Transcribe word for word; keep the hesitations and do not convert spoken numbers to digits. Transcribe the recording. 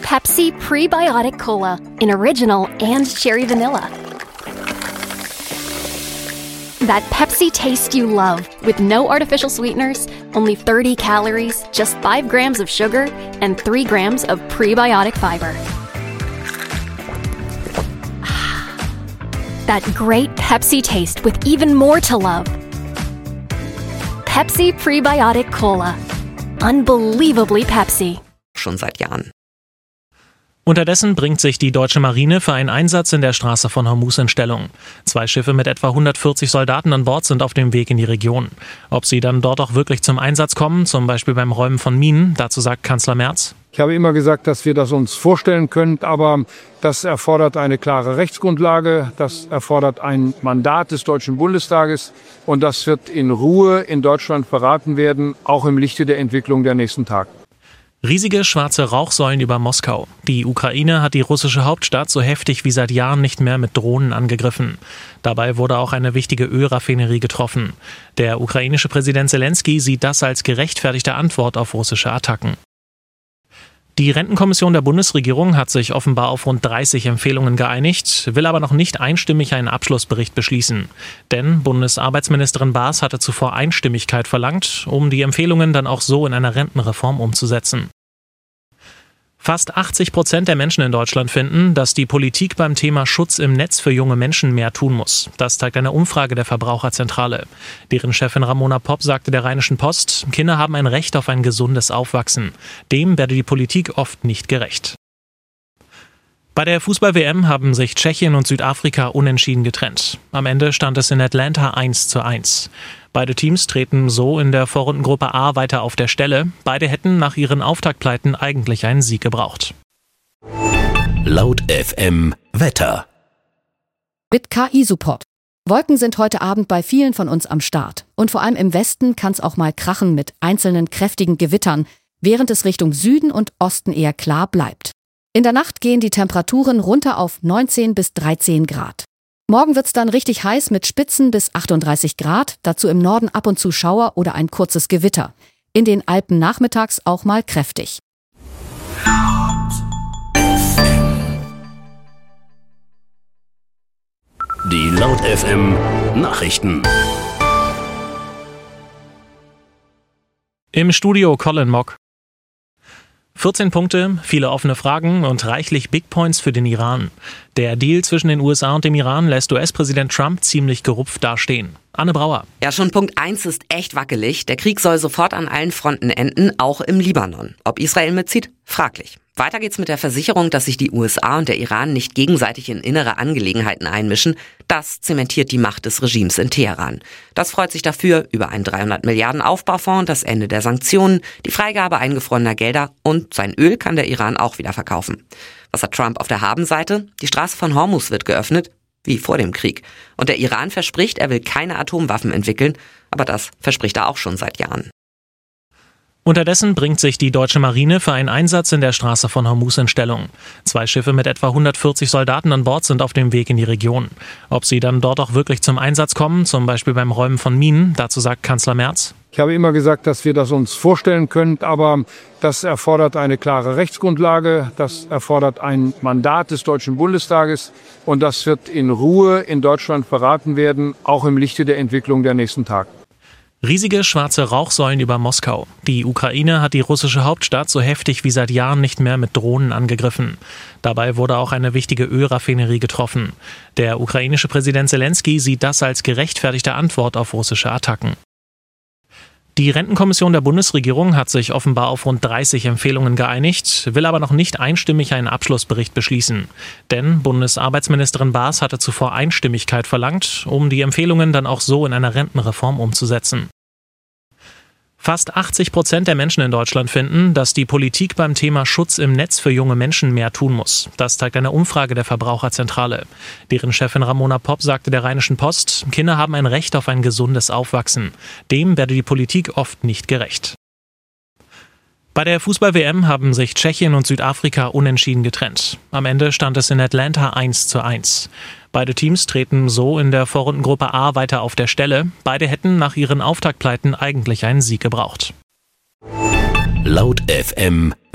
Pepsi Prebiotic Cola in Original and Cherry Vanilla. That Pepsi taste you love with no artificial sweeteners, only thirty calories, just five grams of sugar, and three grams of prebiotic fiber. That great Pepsi taste with even more to love. Pepsi Prebiotic Cola. Unbelievably Pepsi. Schon seit Jahren. Unterdessen bringt sich die deutsche Marine für einen Einsatz in der Straße von Hormuz in Stellung. Zwei Schiffe mit etwa hundertvierzig Soldaten an Bord sind auf dem Weg in die Region. Ob sie dann dort auch wirklich zum Einsatz kommen, zum Beispiel beim Räumen von Minen, dazu sagt Kanzler Merz: Ich habe immer gesagt, dass wir das uns vorstellen können, aber das erfordert eine klare Rechtsgrundlage, das erfordert ein Mandat des Deutschen Bundestages und das wird in Ruhe in Deutschland beraten werden, auch im Lichte der Entwicklung der nächsten Tage. Riesige schwarze Rauchsäulen über Moskau. Die Ukraine hat die russische Hauptstadt so heftig wie seit Jahren nicht mehr mit Drohnen angegriffen. Dabei wurde auch eine wichtige Ölraffinerie getroffen. Der ukrainische Präsident Zelensky sieht das als gerechtfertigte Antwort auf russische Attacken. Die Rentenkommission der Bundesregierung hat sich offenbar auf rund dreißig Empfehlungen geeinigt, will aber noch nicht einstimmig einen Abschlussbericht beschließen. Denn Bundesarbeitsministerin Baas hatte zuvor Einstimmigkeit verlangt, um die Empfehlungen dann auch so in einer Rentenreform umzusetzen. Fast achtzig Prozent der Menschen in Deutschland finden, dass die Politik beim Thema Schutz im Netz für junge Menschen mehr tun muss. Das zeigt eine Umfrage der Verbraucherzentrale. Deren Chefin Ramona Popp sagte der Rheinischen Post, Kinder haben ein Recht auf ein gesundes Aufwachsen. Dem werde die Politik oft nicht gerecht. Bei der Fußball-W M haben sich Tschechien und Südafrika unentschieden getrennt. Am Ende stand es in Atlanta eins zu eins. Beide Teams treten so in der Vorrundengruppe A weiter auf der Stelle. Beide hätten nach ihren Auftaktpleiten eigentlich einen Sieg gebraucht. Laut F M Wetter. Mit K I-Support. Wolken sind heute Abend bei vielen von uns am Start. Und vor allem im Westen kann es auch mal krachen mit einzelnen kräftigen Gewittern, während es Richtung Süden und Osten eher klar bleibt. In der Nacht gehen die Temperaturen runter auf neunzehn bis dreizehn Grad. Morgen wird's dann richtig heiß mit Spitzen bis achtunddreißig Grad, dazu im Norden ab und zu Schauer oder ein kurzes Gewitter. In den Alpen nachmittags auch mal kräftig. Die Laut F M Nachrichten. Im Studio Colin Mock. vierzehn Punkte, viele offene Fragen und reichlich Big Points für den Iran. Der Deal zwischen den U S A und dem Iran lässt U S-Präsident Trump ziemlich gerupft dastehen. Anne Brauer. Ja, schon Punkt eins ist echt wackelig. Der Krieg soll sofort an allen Fronten enden, auch im Libanon. Ob Israel mitzieht? Fraglich. Weiter geht's mit der Versicherung, dass sich die U S A und der Iran nicht gegenseitig in innere Angelegenheiten einmischen. Das zementiert die Macht des Regimes in Teheran. Das freut sich dafür über einen dreihundert Milliarden Aufbaufonds, das Ende der Sanktionen, die Freigabe eingefrorener Gelder und sein Öl kann der Iran auch wieder verkaufen. Was hat Trump auf der Habenseite? Die Straße von Hormuz wird geöffnet, wie vor dem Krieg. Und der Iran verspricht, er will keine Atomwaffen entwickeln, aber das verspricht er auch schon seit Jahren. Unterdessen bringt sich die deutsche Marine für einen Einsatz in der Straße von Hormuz in Stellung. Zwei Schiffe mit etwa hundertvierzig Soldaten an Bord sind auf dem Weg in die Region. Ob sie dann dort auch wirklich zum Einsatz kommen, zum Beispiel beim Räumen von Minen, dazu sagt Kanzler Merz: Ich habe immer gesagt, dass wir das uns vorstellen können, aber das erfordert eine klare Rechtsgrundlage, das erfordert ein Mandat des Deutschen Bundestages und das wird in Ruhe in Deutschland beraten werden, auch im Lichte der Entwicklung der nächsten Tage. Riesige schwarze Rauchsäulen über Moskau. Die Ukraine hat die russische Hauptstadt so heftig wie seit Jahren nicht mehr mit Drohnen angegriffen. Dabei wurde auch eine wichtige Ölraffinerie getroffen. Der ukrainische Präsident Zelensky sieht das als gerechtfertigte Antwort auf russische Attacken. Die Rentenkommission der Bundesregierung hat sich offenbar auf rund dreißig Empfehlungen geeinigt, will aber noch nicht einstimmig einen Abschlussbericht beschließen. Denn Bundesarbeitsministerin Baas hatte zuvor Einstimmigkeit verlangt, um die Empfehlungen dann auch so in einer Rentenreform umzusetzen. Fast achtzig Prozent der Menschen in Deutschland finden, dass die Politik beim Thema Schutz im Netz für junge Menschen mehr tun muss. Das zeigt eine Umfrage der Verbraucherzentrale. Deren Chefin Ramona Popp sagte der Rheinischen Post, Kinder haben ein Recht auf ein gesundes Aufwachsen. Dem werde die Politik oft nicht gerecht. Bei der Fußball-W M haben sich Tschechien und Südafrika unentschieden getrennt. Am Ende stand es in Atlanta eins zu eins. Beide Teams treten so in der Vorrundengruppe A weiter auf der Stelle. Beide hätten nach ihren Auftaktpleiten eigentlich einen Sieg gebraucht. Laut F M